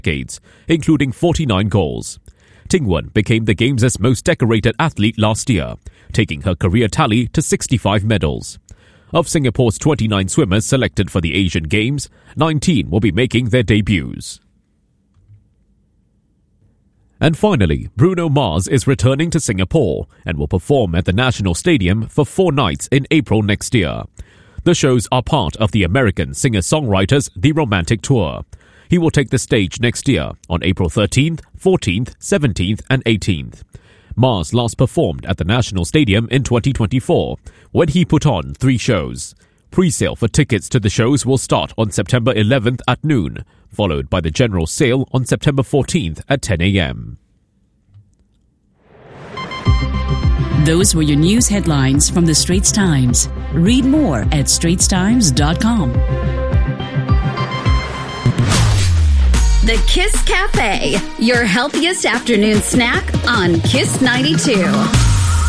decades, including 49 goals. Tingwen became the Games' most decorated athlete last year, taking her career tally to 65 medals. Of Singapore's 29 swimmers selected for the Asian Games, 19 will be making their debuts. And finally, Bruno Mars is returning to Singapore and will perform at the National Stadium for 4 nights in April next year. The shows are part of the American singer-songwriter's The Romantic Tour. He will take the stage next year on April 13th, 14th, 17th and 18th. Mars last performed at the National Stadium in 2024 when he put on 3 shows. Pre-sale for tickets to the shows will start on September 11th at noon, followed by the general sale on September 14th at 10 a.m. Those were your news headlines from the Straits Times. Read more at straitstimes.com. The Kiss Cafe, your healthiest afternoon snack on Kiss 92.